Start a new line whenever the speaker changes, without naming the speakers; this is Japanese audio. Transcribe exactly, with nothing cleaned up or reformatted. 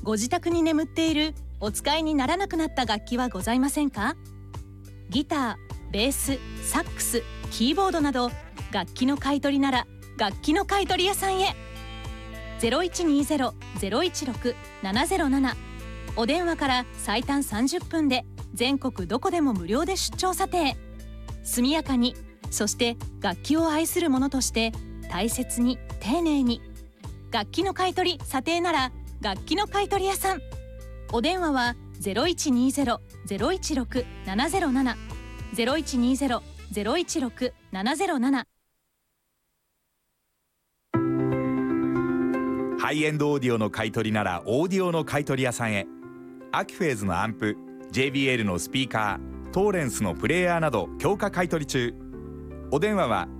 ご自宅に眠っているお使いにならなくなった楽器はございませんか？ギター、ベース、サックス、キーボードなど楽器の買い取りなら楽器の買い取り屋さんへ。 ゼロいちにゼロ ゼロいちろく ななゼロなな お電話から最短さんじゅっぷんで全国どこでも無料で出張査定。速やかに、そして楽器を愛する者として大切に丁寧に。楽器の買い取り査定なら楽器の買い取り屋さん。お電話は ゼロいちにゼロ ゼロいちろく ななゼロなな ゼロいちにゼロ ゼロいちろく ななゼロなな。
ハイエンドオーディオの買い取りならオーディオの買い取り屋さんへ。アキフェーズのアンプ、 ジェイビーエル のスピーカー、トーレンスのプレイヤーなど強化買い取り中。お電話は